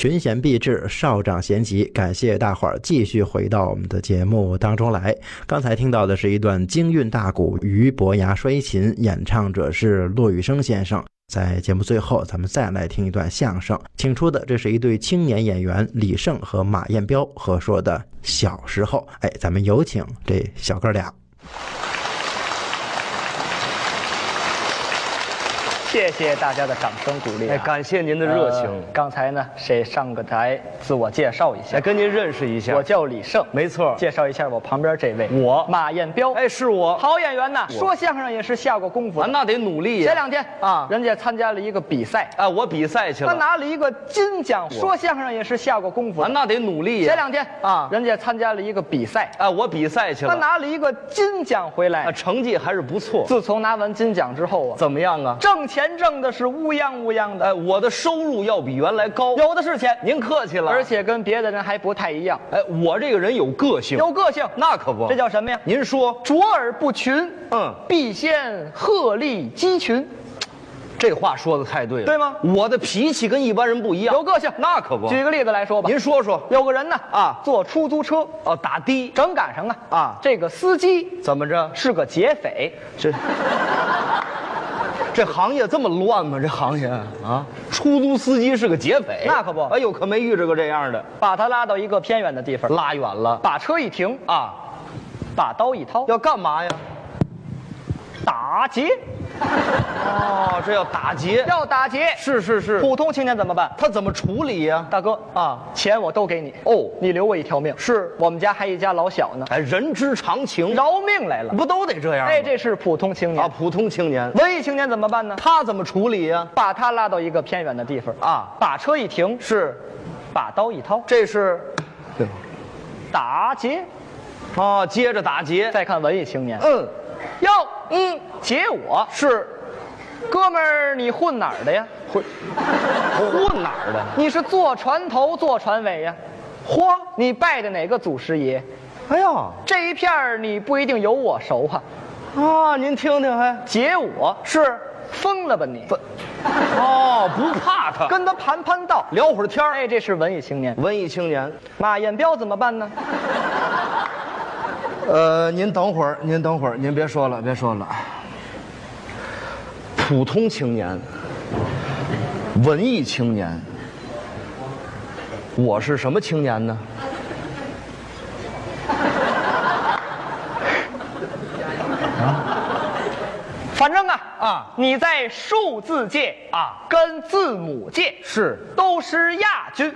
群贤毕至，少长咸集，感谢大伙儿继续回到我们的节目当中来。刚才听到的是一段京韵大鼓俞伯牙摔琴，演唱者是骆玉笙先生。在节目最后，咱们再来听一段相声，请出的这是一对青年演员李晟和马彦彪合说的《小时候》。咱们有请这小哥俩。 谢谢大家的掌声鼓励感谢您的热情。 刚才呢，谁上个台自我介绍一下？ 跟您认识一下。 我叫李晟， 没错。 介绍一下我旁边这位， 我马彦彪。 是我， 好演员呐，说相声也是下过功夫的。 那得努力呀。 前2天啊，人家参加了一个比赛我比赛去了， 他拿了一个金奖。说相声也是下过功夫的。 那得努力呀。前2天啊，人家参加了一个比赛我比赛去了， 他拿了一个金奖回来， 成绩还是不错。 自从拿完金奖之后怎么样啊？ 挣钱挣的是乌泱乌泱的。 我的收入要比原来高， 有的是钱。 您客气了。 而且跟别的人还不太一样。 我这个人有个性。 有个性， 那可不。 这叫什么呀？ 您说。 卓尔不群，必先鹤立鸡群。 这话说的太对了， 对吗？ 我的脾气跟一般人不一样， 有个性。 那可不。 举个例子来说吧。 您说说。 有个人呢坐出租车打的， 正赶上这个司机怎么着是个劫匪。 这行业这么乱吗？这行业出租司机是个劫匪， 那可不。 哎呦，可没遇着个这样的。 把他拉到一个偏远的地方， 拉远了， 把车一停把刀一掏， 要干嘛呀？ 打劫。 这要打劫。 要打劫。 是。 普通青年怎么办？ 他怎么处理呀？ 大哥钱我都给你你留我一条命。 是我们家还一家老小呢。 人之常情， 饶命来了， 不都得这样吗？ 这是普通青年普通青年。 文艺青年怎么办呢？ 他怎么处理呀？ 把他拉到一个偏远的地方把车一停， 是把刀一掏， 这是打劫。 接着打劫。 再看文艺青年，劫我是。 哥们儿，你混哪儿的呀？ 混哪儿的？ 你是坐船头坐船尾呀？你拜的哪个祖师爷？ 哎呀， 这一片你不一定有我熟您听听， 劫我是疯了吧你？ 不怕他， 跟他盘道， 聊会儿天这是文艺青年。 文艺青年。 马彦彪怎么办呢？ 您等会儿，您别说了。普通青年，文艺青年，我是什么青年呢？ 反正你在数字界跟字母界都是亚军。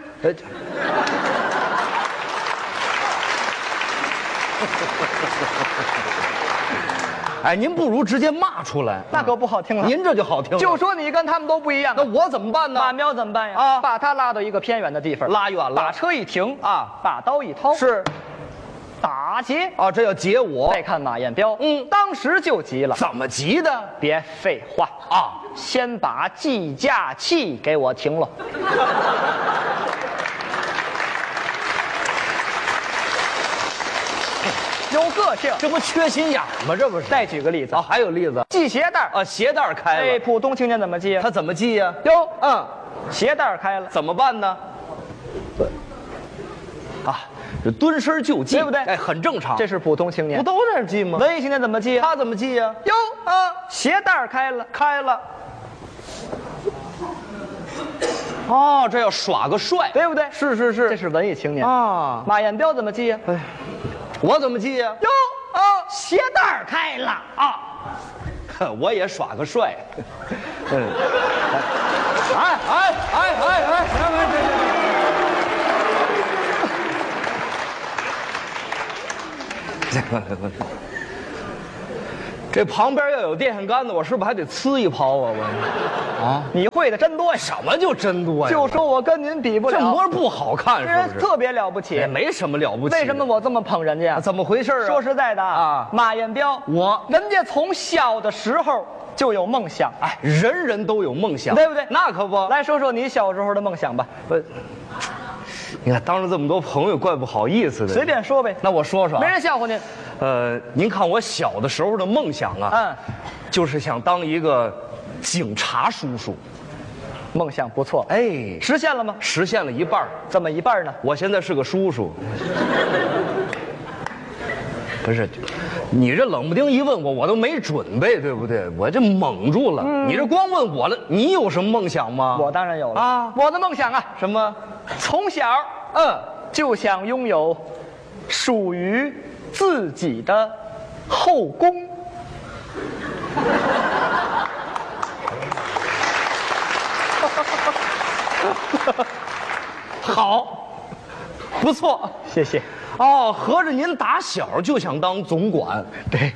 您不如直接骂出来， 那可不好听了。 您这就好听了。 就说你跟他们都不一样， 那我怎么办呢？ 马彪怎么办呀？把他拉到一个偏远的地方， 拉远了， 把车一停把刀一掏， 是打劫。 这要劫我。 再看马彦彪，当时就急了。 怎么急的？ 别废话先把计价器给我停了。有个性， 这不缺心眼吗？这不是。 再举个例子还有例子， 系鞋带鞋带开了。 普通青年怎么系？ 他怎么系呀？ 鞋带开了， 怎么办呢？这蹲身就系， 对不对？ 很正常。 这是普通青年， 不都在这系吗？ 文艺青年怎么系？ 他怎么系呀？ 鞋带开了。 这要耍个帅， 对不对？ 是。 这是文艺青年马彦彪怎么系呀？ 我怎么系呀？ 鞋带开了我也耍个帅。这旁边要有电线杆子，我是不是还得呲一泡啊？ 你会的真多呀！ 什么就真多呀？ 就说我跟您比不了， 这模不好看，是不是？ 特别了不起， 没什么了不起。 为什么我这么捧人家？ 怎么回事说实在的马彦彪，人家从小的时候就有梦想。 人人都有梦想， 对不对？ 那可不。 来说说你小时候的梦想吧。 你看当着这么多朋友，怪不好意思的。 随便说呗。 那我说说， 没人笑话您。 您看我小的时候的梦想就是想当一个警察叔叔。 梦想不错， 哎， 实现了吗？ 实现了一半儿。 这么一半呢？ 我现在是个叔叔。不是，你这冷不丁一问我，我都没准备，对不对？我这懵住了。你这光问我了，你有什么梦想吗？ 我当然有了啊！ 我的梦想啊， 什么？ 从小就想拥有属于自己的后宫。 好，不错， 谢谢。 哦，合着您打小就想当总管？ 对。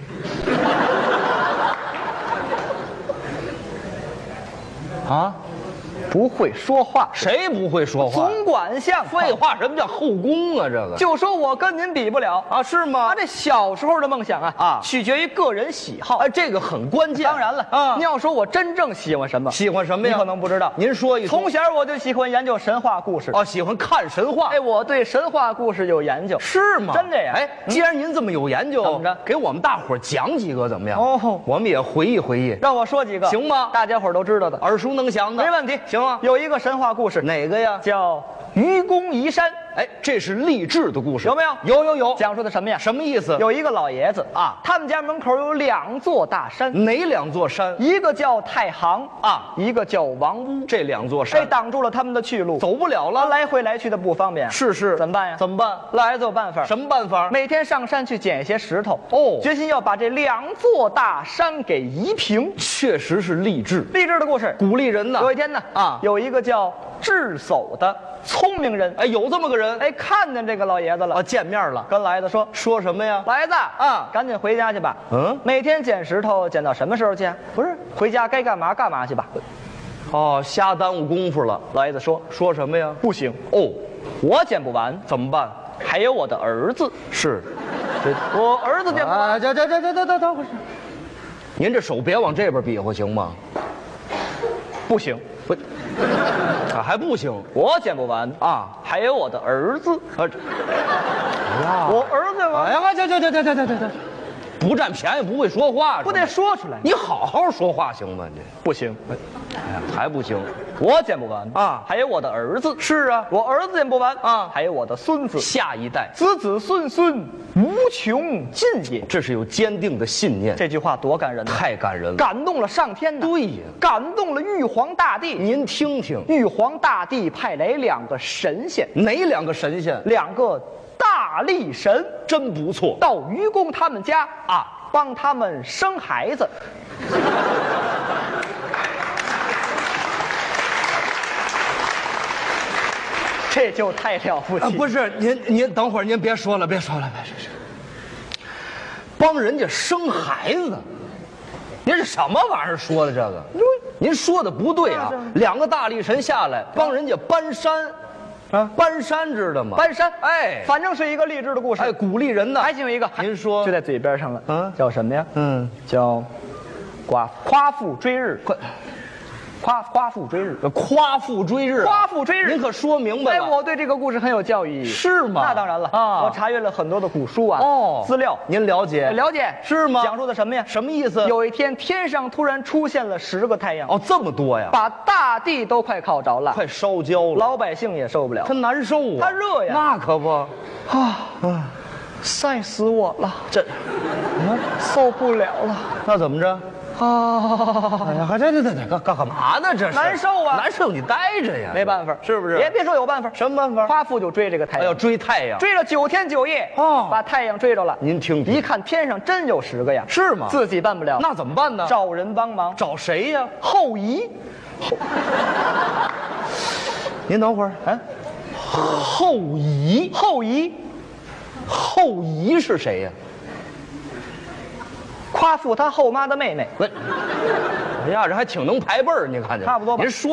啊， 不会说话， 谁不会说话？ 总管像废话，什么叫后宫啊？这个就说我跟您比不了啊，是吗？ 他这小时候的梦想啊，取决于个人喜好， 哎，这个很关键。 当然了啊，你要说我真正喜欢什么？ 喜欢什么呀？ 你可能不知道。 您说一说。 从小我就喜欢研究神话故事。 哦，喜欢看神话。 哎，我对神话故事有研究。 是吗？ 真的呀。 哎，既然您这么有研究， 怎么着？ 给我们大伙儿讲几个怎么样？ 哦， 我们也回忆回忆。 让我说几个行吗？ 大家伙儿都知道的， 耳熟能详的。 没问题。 行啊。 有一个神话故事， 哪个呀？ 叫愚公移山。 哎，这是励志的故事， 有没有？ 有。 讲述的什么呀？ 什么意思？ 有一个老爷子啊，他们家门口有2座大山。 哪2座山？ 一个叫太行啊， 一个叫王屋。 这2座山， 哎，挡住了他们的去路， 走不了了， 来回来去的不方便。 是， 怎么办呀？ 怎么办？ 老爷子有办法。 什么办法？ 每天上山去捡一些石头， 决心要把这2座大山给移平。 确实是励志的故事， 鼓励人呢。 有一天呢，有一个叫智叟的聪明人， 哎，有这么个人， 哎，看见这个老爷子了， 啊，见面了， 跟老爷子说什么呀？ 老爷子赶紧回家去吧。每天捡石头捡到什么时候去？不是，回家该干嘛干嘛去吧。 哦，瞎耽误功夫了。 老爷子说什么呀？ 不行我捡不完， 怎么办？ 还有我的儿子。 是， 我儿子捡不完。 等会儿，您这手别往这边比划行吗？ 不行， 还不行， 我捡不完啊，还有我的儿子。 哎呀， 我儿子吗？ 哎呀，这，不占便宜不会说话， 不得说出来。 你好好说话行吗？这不行， 哎呀，还不行， 我捡不完啊， 还有我的儿子。 是啊， 我儿子捡不完啊， 还有我的孙子， 下一代， 子子孙孙无穷尽也。 这是有坚定的信念。 这句话多感人， 太感人了， 感动了上天呢。 对呀， 感动了玉皇大帝。 您听听， 玉皇大帝派来2个神仙。 哪2个神仙 ？2个大力神， 真不错。 到愚公他们家帮他们生孩子。这就太了不起。 不是您等会儿，您别说了，帮人家生孩子，您是什么玩意儿说的这个？您说的不对啊！2个大力神下来帮人家搬山。搬山知道吗？ 搬山， 哎， 反正是一个励志的故事， 哎，鼓励人的。 还有一个， 您说就在嘴边上了，叫什么呀？叫夸父追日，夸父追日， 夸父追日， 夸父追日， 您可说明白了。 哎，我对这个故事很有教育意义。 是吗？ 那当然了啊！ 我查阅了很多的古书资料。 您了解？ 了解是吗？ 讲述的什么呀？ 什么意思？ 有一天天上突然出现了10个太阳。 这么多呀！ 把大地都快烤着了， 快烧焦了， 老百姓也受不了。 他难受啊， 他热呀。 那可不， 晒死我了， 这， 受不了了。 那怎么着？哎呀，这干嘛呢？这是难受啊！ 难受，你待着呀， 没办法， 是不是？ 别说有办法， 什么办法？ 夸父就追这个太阳， 要追太阳， 追了9天9夜，把太阳追着了。 您听， 一看天上真有10个呀， 是吗？ 自己办不了， 那怎么办呢？ 找人帮忙， 找谁呀？ 后羿。 您等会儿，后羿是谁呀？ 夸父他后妈的妹妹。 哎呀，这还挺能排辈儿，你看见？ 差不多吧。 您说。